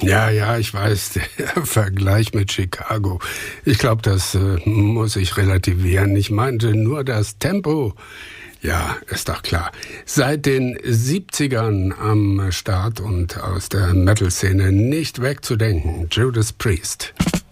Ja, ich weiß, der Vergleich mit Chicago. Ich glaube, das muss ich relativieren. Ich meinte nur das Tempo. Ja, ist doch klar. Seit den 70ern am Start und aus der Metal-Szene nicht wegzudenken. Judas Priest.